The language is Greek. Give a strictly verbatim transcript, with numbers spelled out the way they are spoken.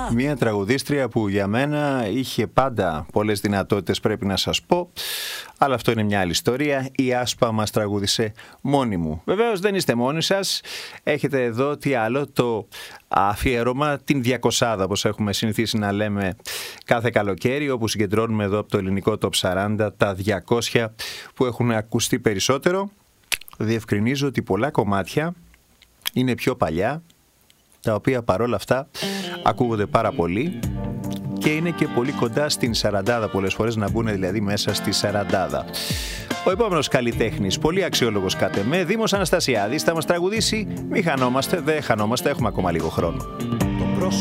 Μια τραγουδίστρια που για μένα είχε πάντα πολλές δυνατότητες, πρέπει να σας πω. Αλλά αυτό είναι μια άλλη ιστορία. Η Άσπα μας τραγούδισε «Μόνη μου». Βεβαίως δεν είστε μόνοι σας. Έχετε εδώ τι άλλο, το αφιέρωμα, την διακοσάδα, όπως έχουμε συνηθίσει να λέμε κάθε καλοκαίρι, όπου συγκεντρώνουμε εδώ από το ελληνικό Top σαράντα τα διακόσια που έχουν ακουστεί περισσότερο. Διευκρινίζω ότι πολλά κομμάτια είναι πιο παλιά, τα οποία παρόλα αυτά ακούγονται πάρα πολύ και είναι και πολύ κοντά στην σαραντάδα πολλές φορές, να μπουν δηλαδή μέσα στη σαραντάδα. Ο επόμενος καλλιτέχνης, πολύ αξιόλογος κάτε με, Δήμος Αναστασιάδης, θα μας τραγουδήσει «Μη χανόμαστε», δεν χανόμαστε, έχουμε ακόμα λίγο χρόνο.